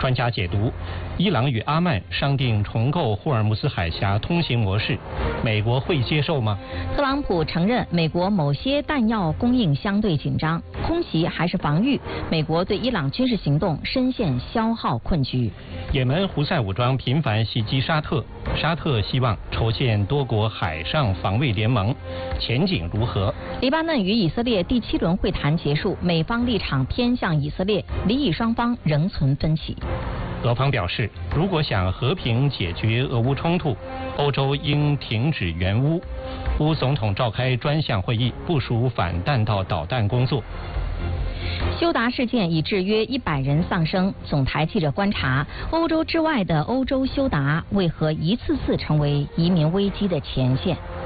专家解读，伊朗与阿曼商定重构霍尔木兹海峡通行模式，美国会接受吗？ 特朗普承认美国某些弹药供应相对紧张，空袭还是防御？美国对伊朗军事行动深陷消耗困局。 也门胡塞武装频繁袭击沙特，沙特希望筹建多国海上防卫联盟，前景如何？ 黎巴嫩与以色列第7轮会谈结束，美方立场偏向以色列，黎以双方仍存分歧。 俄方表示，如果想和平解决俄乌冲突，欧洲应停止援乌。乌总统召开专项会议，部署反弹道导弹工作。 休达事件已致约100人丧生。总台记者观察，欧洲之外的欧洲休达为何一次次成为移民危机的前线？